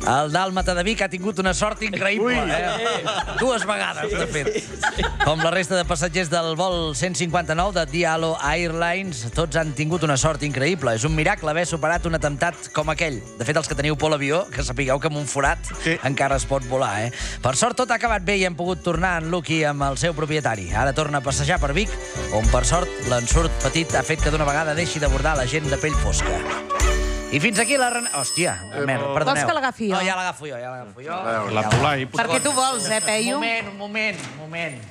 El dàlmata de Vic ha tingut una sort increïble. Dues vegades, de fet. Com la resta de passatgers del vol 159 de Diallo Airlines, tots han tingut una sort increïble. És un miracle haver superat un atemptat com aquell. De fet, els que teniu por a l'avió, que sapigueu que amb un forat encara es pot volar. Per sort, tot ha acabat bé i hem pogut tornar en Luqui amb el seu propietari. Ara torna a passejar per Vic, on, per sort, l'ensurt petit ha fet que d'una vegada deixi d'abordar la gent de pell fosca. I fins aquí la... Hòstia, merda, perdoneu. Vols que l'agafi jo? No, ja l'agafo jo, La Polai. Perquè tu vols, Peyu? Un moment.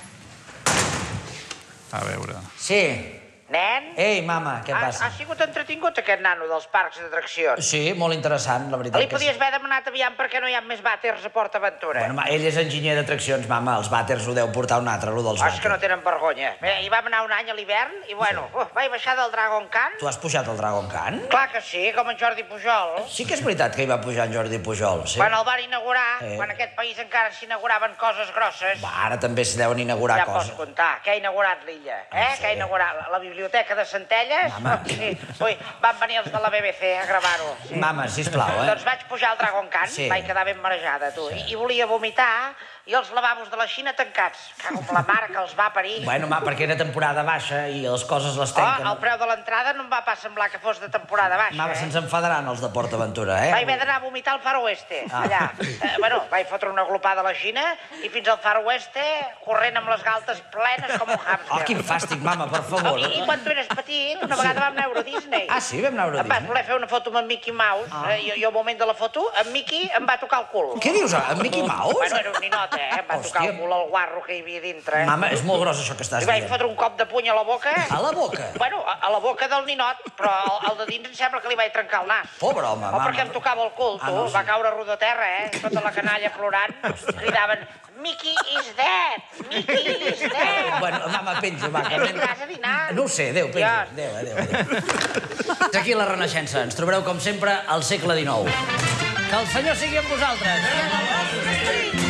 A veure... Sí. Nen? Ei, mama, què passa? Ha sigut entretingut aquest nano dels parcs d'atraccions. Sí, molt interessant, la veritat. Li podies haver demanat aviam perquè no hi ha més vàters a Port Aventura. Bueno, ell és enginyer d'atraccions, mama. Els vàters ho deu portar un altre, allò dels vàters. És que no tenen vergonya. Hi vam anar un any a l'hivern i, bueno, vaig baixar del Dragon Khan. Tu has pujat al Dragon Khan? Clar que sí, com en Jordi Pujol. Sí que és veritat que hi va pujar en Jordi Pujol, sí. Quan el van inaugurar, quan aquest país encara s'inauguraven coses grosses. Ara també s'hi deuen inaugurar coses. Ja pots comptar. Què ha inaugurat l'illa? Què ha inaugurat? La biblioteca de Centelles? Ui, van venir els de la BBC a gravar-ho. Mama, sisplau, Doncs vaig pujar al Dragon Khan, vaig quedar ben marejada, tu, i volia vomitar, i els lavabos de la Xina tancats. Cago amb la mare que els va parir. Bueno, ma, perquè era temporada baixa i les coses les tanquen. El preu de l'entrada no em va pas semblar que fos de temporada baixa. Mama, se'ns enfadaran els de Port Aventura, Vaig haver d'anar a vomitar al Far Oeste, allà. Bueno, vaig fotre una glopada a la Xina i fins al Far Oeste corrent amb les galtes plenes com un hàmster. Oh, quin fàstic, mama, per favor. I quan tu eres petit, una vegada vam anar a Euro Disney. Ah, sí? Vam anar a Euro Disney? Em vas voler fer una foto amb en Mickey Mouse. I al moment de la foto, en Mickey em va tocar el cul. Què dius, en Mickey Mouse? Bueno, era un ninot, em va tocar el cul al guarro que hi havia dintre. Mama, és molt gros això que estàs dient. I vaig fotre un cop de puny a la boca. A la boca? Bueno, a la boca del ninot, però al de dins em sembla que li vaig trencar el nas. Pobre home, mama. O perquè em tocava el cul, tu. Va caure a ru de terra, Tota la canalla plorant. Cridaven, Mickey is dead! Mickey is dead! Bueno, mama, penja, va. Vindràs a dinar? No ho sé, adéu, penja. Adéu. Aquí a la Renaixença. Ens trobareu, com sempre, al segle XIX. Que el Senyor sigui amb vosaltres.